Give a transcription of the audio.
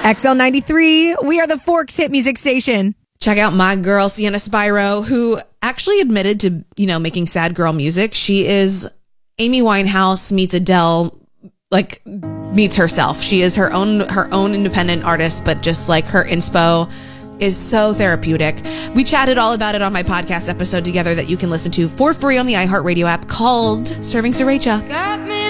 XL93, we are the Forks hit music station. Check out my girl, Sienna Spyro, who actually admitted to, making sad girl music. She is Amy Winehouse meets Adele, meets herself. She is her own independent artist, but just like her inspo is so therapeutic. We chatted all about it on my podcast episode together that you can listen to for free on the iHeartRadio app called Serving Sriracha.